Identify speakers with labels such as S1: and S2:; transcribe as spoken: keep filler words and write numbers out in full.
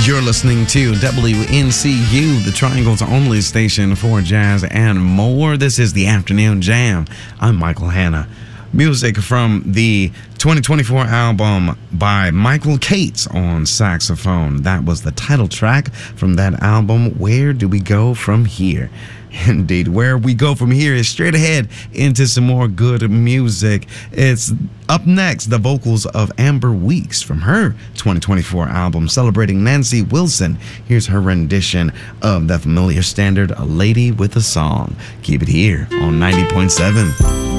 S1: You're listening to W N C U, the Triangle's only station for jazz and more. This is the Afternoon Jam. I'm Michael Hanna. Music from the twenty twenty-four album by Michael Cates on saxophone. That was the title track from that album, Where Do We Go From Here? Indeed, where we go from here is straight ahead into some more good music. It's up next, the vocals of Amber Weeks from her twenty twenty-four album celebrating Nancy Wilson. Here's her rendition of the familiar standard, A Lady with a Song. Keep it here on ninety point seven.